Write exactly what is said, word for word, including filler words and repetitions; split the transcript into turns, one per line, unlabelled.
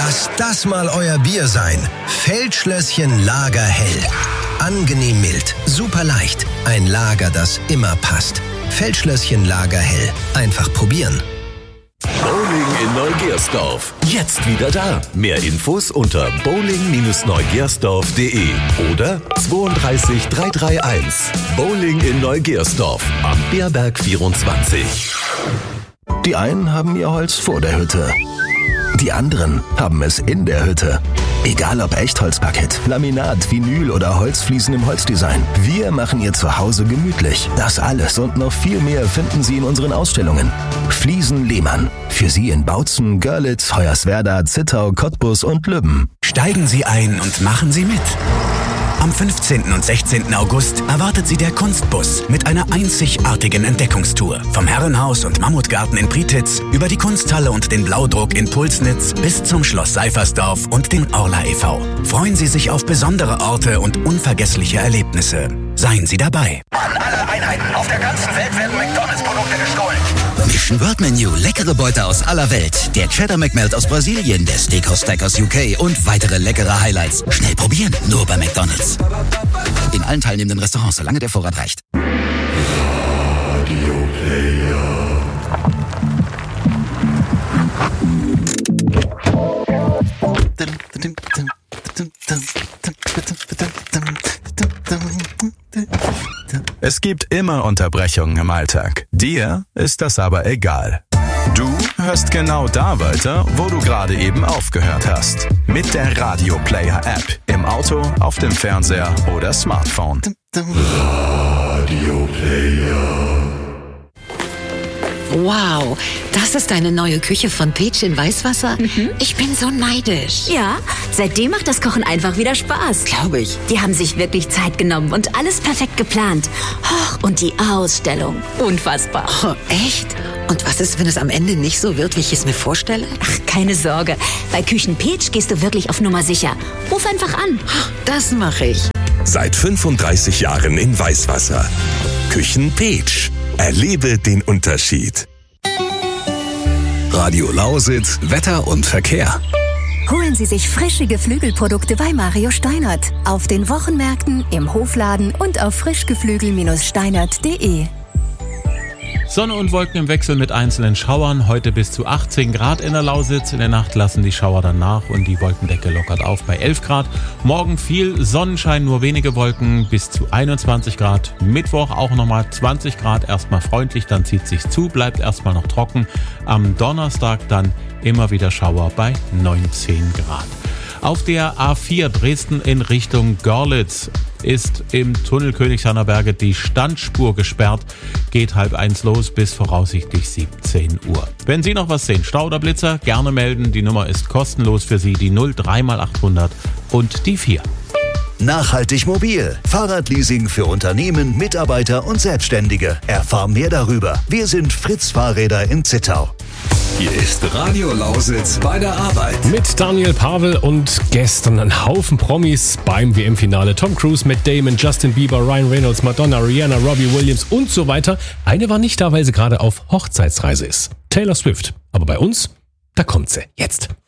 Lasst das mal euer Bier sein. Feldschlösschen Lager Hell. Angenehm mild, super leicht. Ein Lager, das immer passt. Feldschlösschen Lager Hell. Einfach probieren.
Bowling in Neugersdorf. Jetzt wieder da. Mehr Infos unter bowling Neugersdorf punkt de oder zweiunddreißig dreihunderteinunddreißig. Bowling in Neugersdorf am Beerberg vierundzwanzig.
Die einen haben ihr Holz vor der Hütte. Die anderen haben es in der Hütte. Egal ob Echtholzparkett, Laminat, Vinyl oder Holzfliesen im Holzdesign. Wir machen ihr Zuhause gemütlich. Das alles und noch viel mehr finden Sie in unseren Ausstellungen. Fliesen Lehmann. Für Sie in Bautzen, Görlitz, Hoyerswerda, Zittau, Cottbus und Lübben.
Steigen Sie ein und machen Sie mit. Am fünfzehnten und sechzehnten August erwartet Sie der Kunstbus mit einer einzigartigen Entdeckungstour. Vom Herrenhaus und Mammutgarten in Prietitz über die Kunsthalle und den Blaudruck in Pulsnitz bis zum Schloss Seifersdorf und dem Orla e V Freuen Sie sich auf besondere Orte und unvergessliche Erlebnisse. Seien Sie dabei.
An alle Einheiten auf der ganzen Welt werden McDonalds-Produkte gestohlen.
Mission World Menu, leckere Beute aus aller Welt. Der Cheddar McMelt aus Brasilien, der Steakhouse Stack aus U K und weitere leckere Highlights. Schnell probieren, nur bei McDonalds. In allen teilnehmenden Restaurants, solange der Vorrat reicht.
Radio Player.
Es gibt immer Unterbrechungen im Alltag. Dir ist das aber egal. Du hörst genau da weiter, wo du gerade eben aufgehört hast. Mit der Radio Player App. Im Auto, auf dem Fernseher oder Smartphone.
Radio Player.
Wow, das ist eine neue Küche von Peach in Weißwasser?
Mhm.
Ich bin so neidisch.
Ja, seitdem macht das Kochen einfach wieder Spaß.
Glaube ich.
Die haben sich wirklich Zeit genommen und alles perfekt geplant. Oh, und die Ausstellung. Unfassbar.
Oh, echt? Und was ist, wenn es am Ende nicht so wird, wie ich es mir vorstelle?
Ach, keine Sorge. Bei Küchen Peach gehst du wirklich auf Nummer sicher. Ruf einfach an.
Das mache ich.
Seit fünfunddreißig Jahren in Weißwasser. Küchen Peach. Erlebe den Unterschied. Radio Lausitz, Wetter und Verkehr.
Holen Sie sich frische Geflügelprodukte bei Mario Steinert. Auf den Wochenmärkten, im Hofladen und auf frischgeflügel Steinert punkt de.
Sonne und Wolken im Wechsel mit einzelnen Schauern. Heute bis zu achtzehn Grad in der Lausitz. In der Nacht lassen die Schauer dann nach und die Wolkendecke lockert auf bei elf Grad. Morgen viel Sonnenschein, nur wenige Wolken bis zu einundzwanzig Grad. Mittwoch auch nochmal zwanzig Grad. Erstmal freundlich, dann zieht sich's zu, bleibt erstmal noch trocken. Am Donnerstag dann immer wieder Schauer bei neunzehn Grad. Auf der A vier Dresden in Richtung Görlitz ist im Tunnel Königshainer Berge die Standspur gesperrt. Geht halb eins los bis voraussichtlich siebzehn Uhr. Wenn Sie noch was sehen, Stau oder Blitzer, gerne melden. Die Nummer ist kostenlos für Sie, die null drei mal achthundert und die vier.
Nachhaltig mobil. Fahrradleasing für Unternehmen, Mitarbeiter und Selbstständige. Erfahr mehr darüber. Wir sind Fritz Fahrräder in Zittau.
Hier ist Radio Lausitz bei der Arbeit.
Mit Daniel Pavel und gestern ein Haufen Promis beim W M-Finale. Tom Cruise, Matt Damon, Justin Bieber, Ryan Reynolds, Madonna, Rihanna, Robbie Williams und so weiter. Eine war nicht da, weil sie gerade auf Hochzeitsreise ist. Taylor Swift. Aber bei uns, da kommt sie jetzt.